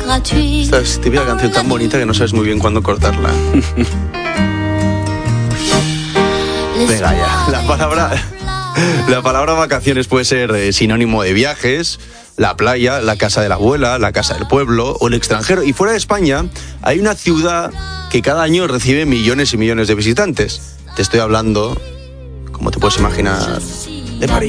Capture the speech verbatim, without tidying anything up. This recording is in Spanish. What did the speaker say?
Esta es típica canción tan bonita que no sabes muy bien cuándo cortarla. Venga ya, la palabra, la palabra vacaciones puede ser eh, sinónimo de viajes, la playa, la casa de la abuela, la casa del pueblo o el extranjero. Y fuera de España hay una ciudad que cada año recibe millones y millones de visitantes. Te estoy hablando, como te puedes imaginar, de París.